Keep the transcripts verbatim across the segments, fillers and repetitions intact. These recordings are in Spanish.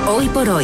Hoy por hoy.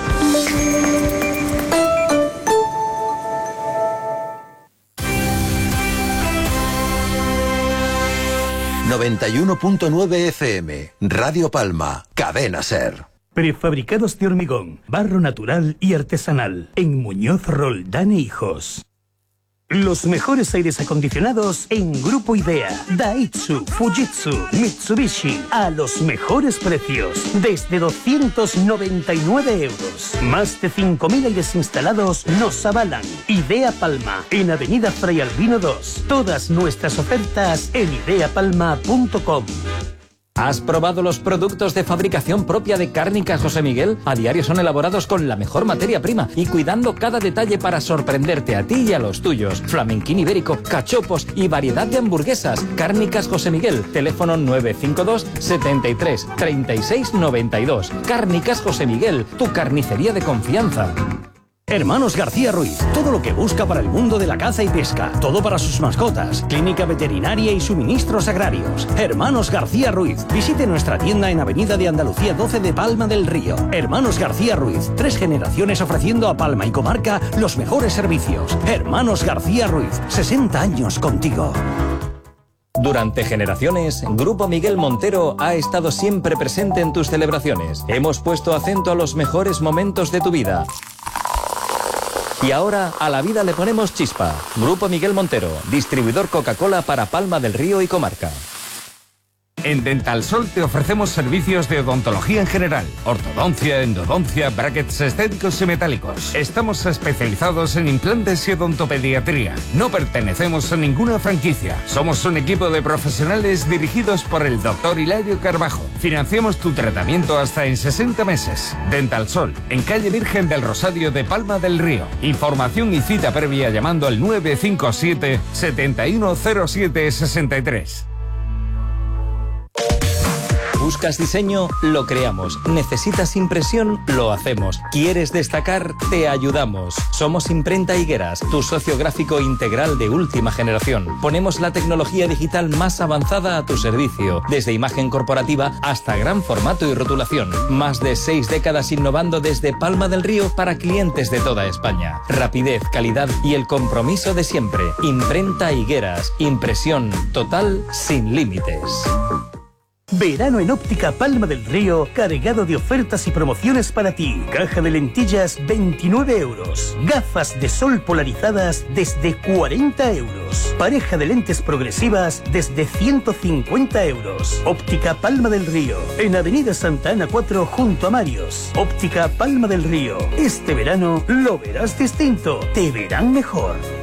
noventa y uno punto nueve F M, Radio Palma, Cadena SER. Prefabricados de hormigón, barro natural y artesanal. En Muñoz Roldán e Hijos. Los mejores aires acondicionados en Grupo Idea, Daihatsu, Fujitsu, Mitsubishi, a los mejores precios, desde doscientos noventa y nueve euros. Más de cinco mil aires instalados nos avalan. Idea Palma, en Avenida Fray Albino dos. Todas nuestras ofertas en idea palma punto com. ¿Has probado los productos de fabricación propia de Cárnicas José Miguel? A diario son elaborados con la mejor materia prima y cuidando cada detalle para sorprenderte a ti y a los tuyos. Flamenquín ibérico, cachopos y variedad de hamburguesas. Cárnicas José Miguel, teléfono nueve cinco dos, setenta y tres, treinta y seis, noventa y dos. Cárnicas José Miguel, tu carnicería de confianza. Hermanos García Ruiz, todo lo que busca para el mundo de la caza y pesca, todo para sus mascotas, clínica veterinaria y suministros agrarios. Hermanos García Ruiz, visite nuestra tienda en Avenida de Andalucía doce de Palma del Río. Hermanos García Ruiz, tres generaciones ofreciendo a Palma y comarca los mejores servicios. Hermanos García Ruiz, sesenta años contigo. Durante generaciones, Grupo Miguel Montero ha estado siempre presente en tus celebraciones. Hemos puesto acento a los mejores momentos de tu vida. Y ahora a la vida le ponemos chispa. Grupo Miguel Montero, distribuidor Coca-Cola para Palma del Río y comarca. En Dental Sol te ofrecemos servicios de odontología en general, ortodoncia, endodoncia, brackets estéticos y metálicos. Estamos especializados en implantes y odontopediatría. No pertenecemos a ninguna franquicia. Somos un equipo de profesionales dirigidos por el doctor Hilario Carbajo. Financiamos tu tratamiento hasta en sesenta meses. Dental Sol, en calle Virgen del Rosario de Palma del Río. Información y cita previa llamando al nueve cinco siete, siete uno cero siete seis tres. ¿Buscas diseño? Lo creamos. ¿Necesitas impresión? Lo hacemos. ¿Quieres destacar? Te ayudamos. Somos Imprenta Higueras, tu socio gráfico integral de última generación. Ponemos la tecnología digital más avanzada a tu servicio, desde imagen corporativa hasta gran formato y rotulación. Más de seis décadas innovando desde Palma del Río para clientes de toda España. Rapidez, calidad y el compromiso de siempre. Imprenta Higueras. Impresión total sin límites. Verano en Óptica Palma del Río, cargado de ofertas y promociones para ti. Caja de lentillas, veintinueve euros. Gafas de sol polarizadas desde cuarenta euros. Pareja de lentes progresivas desde ciento cincuenta euros. Óptica Palma del Río, en Avenida Santa Ana cuatro junto a Marios. Óptica Palma del Río. Este verano lo verás distinto. Te verán mejor.